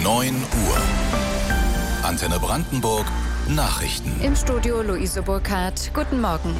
9 Uhr. Antenne Brandenburg Nachrichten. Im Studio Luise Burkhardt. Guten Morgen.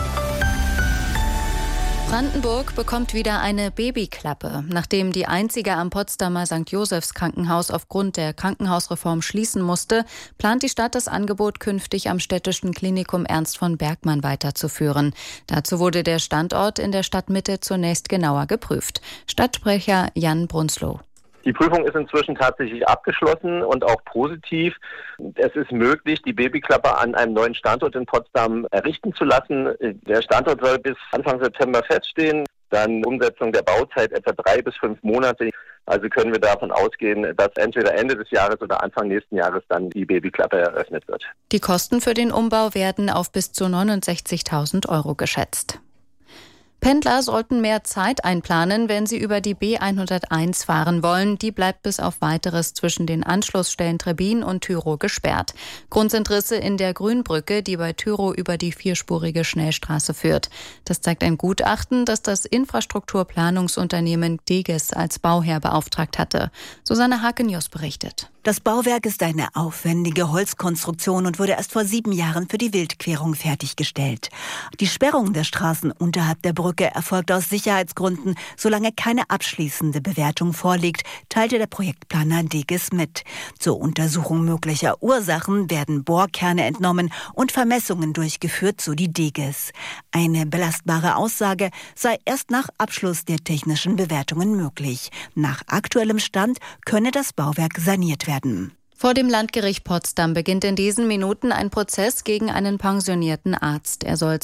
Brandenburg bekommt wieder eine Babyklappe. Nachdem die einzige am Potsdamer St. Josephs Krankenhaus aufgrund der Krankenhausreform schließen musste, plant die Stadt, das Angebot künftig am Städtischen Klinikum Ernst von Bergmann weiterzuführen. Dazu wurde der Standort in der Stadtmitte zunächst genauer geprüft. Stadtsprecher Jan Brunsloh. Die Prüfung ist inzwischen tatsächlich abgeschlossen und auch positiv. Es ist möglich, die Babyklappe an einem neuen Standort in Potsdam errichten zu lassen. Der Standort soll bis Anfang September feststehen. Dann Umsetzung der Bauzeit etwa 3 bis 5 Monate. Also können wir davon ausgehen, dass entweder Ende des Jahres oder Anfang nächsten Jahres dann die Babyklappe eröffnet wird. Die Kosten für den Umbau werden auf bis zu 69.000 € geschätzt. Pendler sollten mehr Zeit einplanen, wenn sie über die B101 fahren wollen. Die bleibt bis auf Weiteres zwischen den Anschlussstellen Trebbin und Tyrow gesperrt. Grund sind Risse in der Grünbrücke, die bei Tyrow über die 4-spurige Schnellstraße führt. Das zeigt ein Gutachten, das das Infrastrukturplanungsunternehmen Deges als Bauherr beauftragt hatte. Susanne Hakenius berichtet. Das Bauwerk ist eine aufwendige Holzkonstruktion und wurde erst vor 7 Jahren für die Wildquerung fertiggestellt. Die Sperrung der Straßen unterhalb der Brücke erfolgt aus Sicherheitsgründen, solange keine abschließende Bewertung vorliegt, teilte der Projektplaner Deges mit. Zur Untersuchung möglicher Ursachen werden Bohrkerne entnommen und Vermessungen durchgeführt, so die Deges. Eine belastbare Aussage sei erst nach Abschluss der technischen Bewertungen möglich. Nach aktuellem Stand könne das Bauwerk saniert werden. Vor dem Landgericht Potsdam beginnt in diesen Minuten ein Prozess gegen einen pensionierten Arzt. Er soll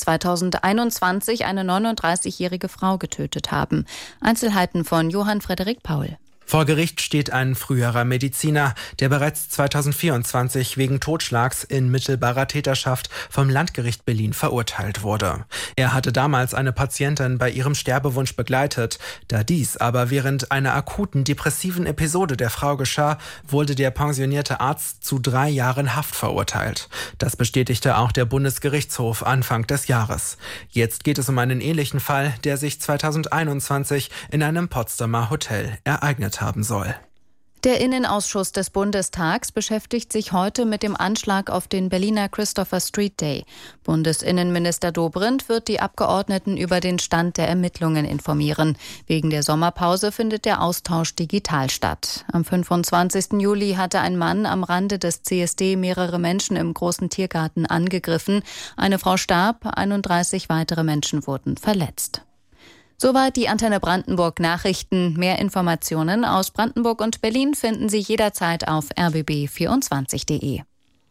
2021 eine 39-jährige Frau getötet haben. Einzelheiten von Johann Frederik Paul. Vor Gericht steht ein früherer Mediziner, der bereits 2024 wegen Totschlags in mittelbarer Täterschaft vom Landgericht Berlin verurteilt wurde. Er hatte damals eine Patientin bei ihrem Sterbewunsch begleitet. Da dies aber während einer akuten depressiven Episode der Frau geschah, wurde der pensionierte Arzt zu 3 Jahren Haft verurteilt. Das bestätigte auch der Bundesgerichtshof Anfang des Jahres. Jetzt geht es um einen ähnlichen Fall, der sich 2021 in einem Potsdamer Hotel ereignet haben soll. Der Innenausschuss des Bundestags beschäftigt sich heute mit dem Anschlag auf den Berliner Christopher Street Day. Bundesinnenminister Dobrindt wird die Abgeordneten über den Stand der Ermittlungen informieren. Wegen der Sommerpause findet der Austausch digital statt. Am 25. Juli hatte ein Mann am Rande des CSD mehrere Menschen im großen Tiergarten angegriffen. Eine Frau starb, 31 weitere Menschen wurden verletzt. Soweit die Antenne Brandenburg Nachrichten. Mehr Informationen aus Brandenburg und Berlin finden Sie jederzeit auf rbb24.de.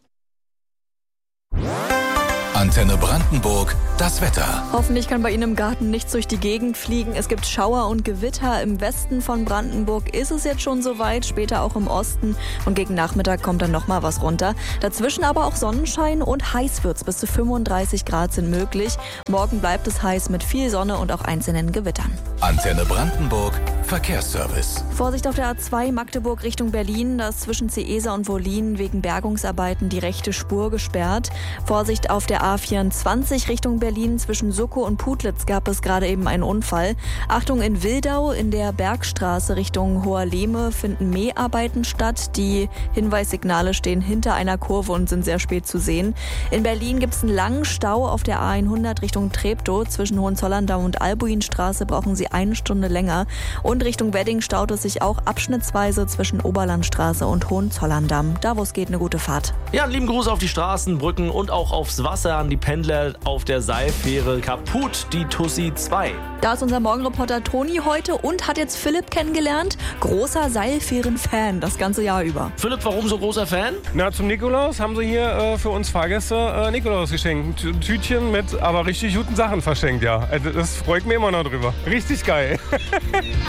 Antenne Brandenburg, das Wetter. Hoffentlich kann bei Ihnen im Garten nichts durch die Gegend fliegen. Es gibt Schauer und Gewitter. Im Westen von Brandenburg ist es jetzt schon soweit, später auch im Osten. Und gegen Nachmittag kommt dann nochmal was runter. Dazwischen aber auch Sonnenschein und heiß wird's. Bis zu 35 Grad sind möglich. Morgen bleibt es heiß mit viel Sonne und auch einzelnen Gewittern. Antenne Brandenburg, Verkehrsservice. Vorsicht auf der A2 Magdeburg Richtung Berlin. Da ist zwischen Ceesa und Wollin wegen Bergungsarbeiten die rechte Spur gesperrt. Vorsicht auf der A24 Richtung Berlin. Zwischen Suckow und Putlitz gab es gerade eben einen Unfall. Achtung, in Wildau in der Bergstraße Richtung Hoherlehme finden Mäharbeiten statt. Die Hinweissignale stehen hinter einer Kurve und sind sehr spät zu sehen. In Berlin gibt es einen langen Stau auf der A100 Richtung Treptow. Zwischen Hohenzollern-Damm und Albuinstraße brauchen Sie 1 Stunde länger. Und Richtung Wedding staut es sich auch abschnittsweise zwischen Oberlandstraße und Hohenzollern-Damm. Da, wo es geht, eine gute Fahrt. Ja, einen lieben Gruß auf die Straßen, Brücken und auch aufs Wasser an die Pendler auf der Seilfähre. Kaputt, die Tussi 2. Da ist unser Morgenreporter Toni heute und hat jetzt Philipp kennengelernt. Großer Seilfähren-Fan das ganze Jahr über. Philipp, warum so großer Fan? Na, zum Nikolaus haben sie hier für uns Fahrgäste Nikolaus geschenkt. Ein Tütchen mit aber richtig guten Sachen verschenkt, ja. Also das freut mich immer noch drüber. Richtig geil.